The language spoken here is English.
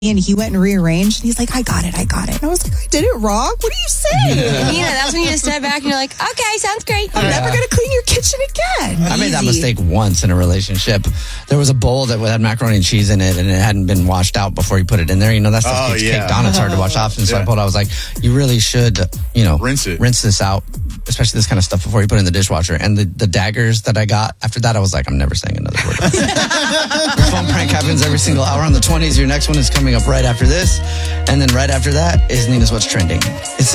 and he went and rearranged, and he's like, I got it. And I was like, I did it wrong? What are you saying? That's when you just step back and you're like, okay, sounds great. I'm never going to clean your kitchen again. I made that mistake once in a relationship. There was a bowl that had macaroni and cheese in it, and it hadn't been washed out before you put it in there. That stuff gets caked on. It's hard to wash off. And so I was like, you really should, rinse this out, especially this kind of stuff before you put it in the dishwasher. And the daggers that I got after that, I was like, I'm never saying another word about it. Phone prank happens every single hour on the 20s. Your next one is coming up right after this. And then right after that is Nina's What's Trending. It's